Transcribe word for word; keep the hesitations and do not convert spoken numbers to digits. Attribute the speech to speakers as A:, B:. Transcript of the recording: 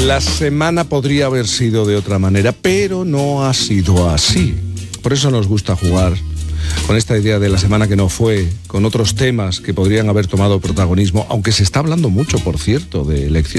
A: La semana podría haber sido de otra manera, pero no ha sido así. Por eso nos gusta jugar con esta idea de la semana que no fue, con otros temas que podrían haber tomado protagonismo, aunque se está hablando mucho, por cierto, de elecciones.